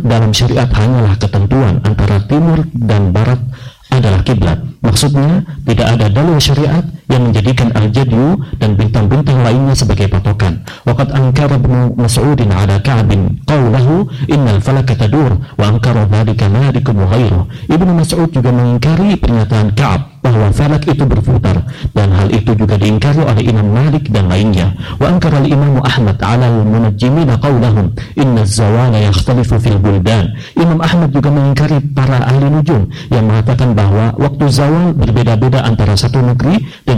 dalam syariat hanyalah ketentuan antara timur dan barat adalah kiblat. Maksudnya, tidak ada dalil syariat yang menjadikan al-jadyu dan bintang-bintang lainnya sebagai patokan. Waqad ankara Ibnu Mas'udin ala Ka'bin qawlahu innal falaka tadur wa ankara dzalika Malikun wa ghairuh. Ibnu Mas'ud juga mengingkari pernyataan Ka'ab bahwa falak itu berputar, dan hal itu juga diingkari oleh Imam Malik dan lainnya. Wa ankara al-Imam Ahmad ala al-munajjimina qawlahum inna az-zawala yakhtalifu fil buldan. Imam Ahmad juga mengingkari para ahli nujum yang mengatakan bahwa waktu zawal berbeda-beda antara satu negeri dengan